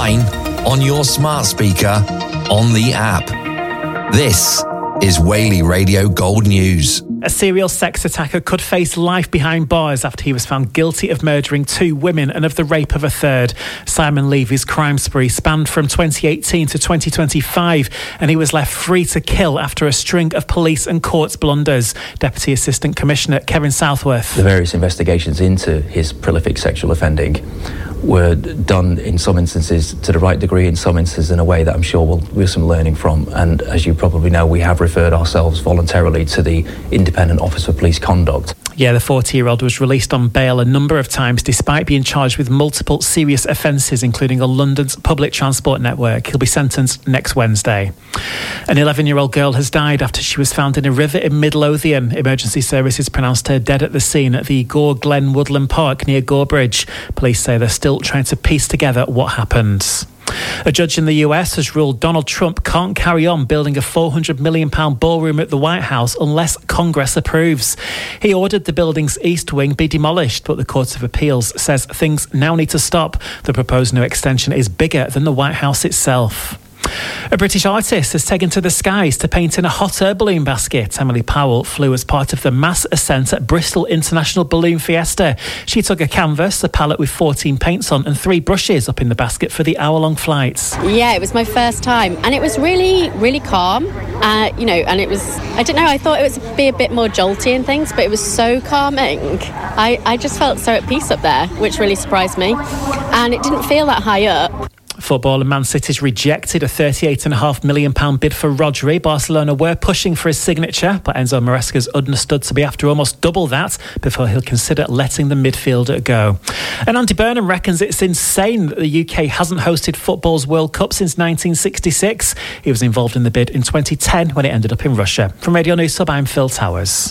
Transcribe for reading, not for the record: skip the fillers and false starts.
online, on your smart speaker, on the app. This is Whaley Radio Gold News. A serial sex attacker could face life behind bars after he was found guilty of murdering 2 women and of the rape of a third. Simon Levy's crime spree spanned from 2018 to 2025, and he was left free to kill after a string of police and courts blunders. Deputy Assistant Commissioner Kevin Southworth. The various investigations into his prolific sexual offending were done in some instances to the right degree, in some instances in a way that I'm sure we'll have some learning from. And as you probably know, we have referred ourselves voluntarily to the Independent Office for Police Conduct. Yeah, the 40-year-old was released on bail a number of times despite being charged with multiple serious offences, including on London's public transport network. He'll be sentenced next Wednesday. An 11-year-old girl has died after she was found in a river in Midlothian. Emergency services pronounced her dead at the scene at the Gore Glen Woodland Park near Gorebridge. Police say they're still trying to piece together what happened. A judge in the US has ruled Donald Trump can't carry on building a £400 million ballroom at the White House unless Congress approves. He ordered the building's east wing be demolished, but the Court of Appeals says things now need to stop. The proposed new extension is bigger than the White House itself. A British artist has taken to the skies to paint in a hot air balloon basket. Emily Powell flew as part of the mass ascent at Bristol International Balloon Fiesta. She took a canvas, a palette with 14 paints on and 3 brushes up in the basket for the hour-long flight. Yeah, it was my first time and it was really, really calm. And it was, I don't know, I thought it would be a bit more jolty and things, but it was so calming. I just felt so at peace up there, which really surprised me. And it didn't feel that high up. Football and Man City's rejected a £38.5 million bid for Rodri. Barcelona were pushing for his signature, but Enzo Maresca's understood to be after almost double that before he'll consider letting the midfielder go. And Andy Burnham reckons it's insane that the UK hasn't hosted football's World Cup since 1966. He was involved in the bid in 2010 when it ended up in Russia. From Radio News Sub, I'm Phil Towers.